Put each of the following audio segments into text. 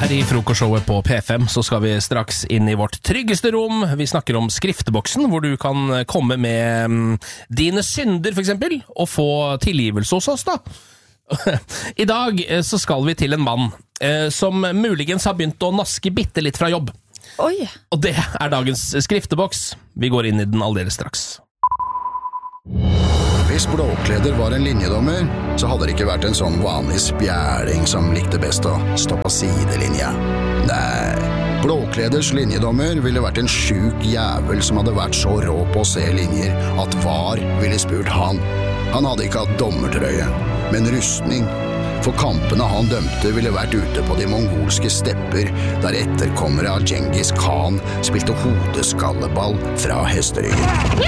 Her i frokostshowet på P5 så skal vi straks inn i vårt tryggeste rom. Vi snakker om skrifteboksen, hvor du kan komme med dine synder for eksempel, og få tilgivelse hos oss da. I dag så skal vi til en mann som muligens har begynt å naske bitte litt fra jobb. Oi. Og det er dagens skrifteboks. Vi går inn i den aldeles straks. Hvis Blåkleder var en linjedommer, så hadde det ikke vært en sånn vanlig spjæling som likte best å stå på sidelinja. Nei, Blåkleders linjedommer ville vært en syk jævel som hadde vært så rå på å se linjer at VAR ville spurt han. Han hadde ikke hatt dommertrøye, men rustning. For kampene han dømte ville vært ute på de mongolske stepper, der etterkommere av Genghis Khan spilte hodeskalleball fra hesteryggen.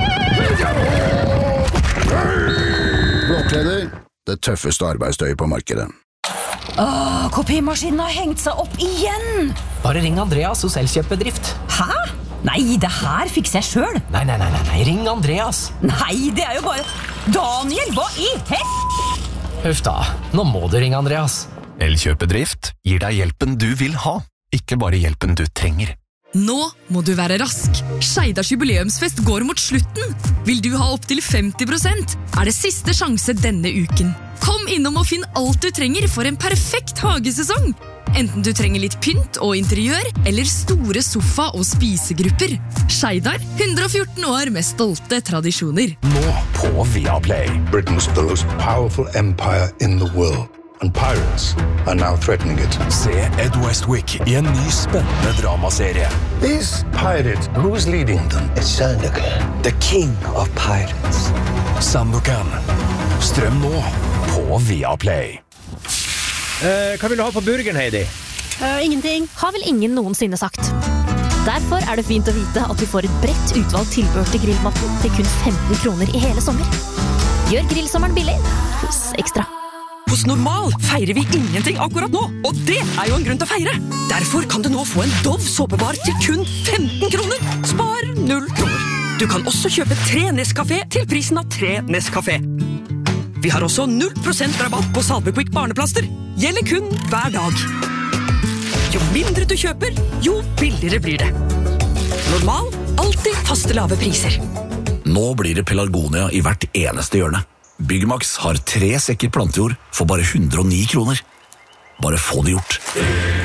Blåkleder, det tøffeste arbeidstøyet på markedet. Kopimaskinen har hengt seg opp igjen. Bare ring Andreas hos Elkjøpbedrift. Hæ? Nei, det her fikser jeg selv. Nei, ring Andreas. Nei, det er jo bare... Daniel, hva i Huff da, nå må du ringe Andreas. Elkjøpedrift gir deg hjelpen du vil ha, ikke bare hjelpen du trenger. Nå må du være rask. Skeidars jubileumsfest går mot slutten. Vil du ha opp til 50%? Er det siste sjanse denne uken. Kom innom og finn alt du trenger for en perfekt hagesesong. Enten du trenger litt pynt og interiør, eller store sofa- og spisegrupper. Skeidar, 114 år med stolte tradisjoner. Nå på Viaplay. Britain's the most powerful empire in the world. And pirates are now threatening it. Se Ed Westwick i en ny spennende dramaserie. These pirates, who's leading them? It's Sandokan, the king of pirates. Sandokan. Strøm nå på Viaplay. Hva vil du ha på burgeren, Heidi? Ingenting. Har vel ingen noensinne sagt. Derfor er det fint å vite at du får et bredt utvalgt tilbehør til grillmatten til kun 15 kroner i hele sommer. Gjør grillsommeren billig hos Ekstra. Hos Normal feirer vi ingenting akkurat nå, og det er jo en grunn til å feire. Derfor kan du nå få en Dove såpebar til kun 15 kroner. Spar 0 kroner. Du kan også kjøpe 3 Nescafé til prisen av 3 Nescafé. Vi har også 0% rabatt på Salvequick barneplaster. Gjelder kun hver dag. Jo mindre du kjøper, jo billigere blir det. Normal, alltid faste lave priser. Nå blir det pelargonia i hvert eneste hjørne. Byggmax har 3 sekker plantejord for bare 109 kroner. Bare få det gjort.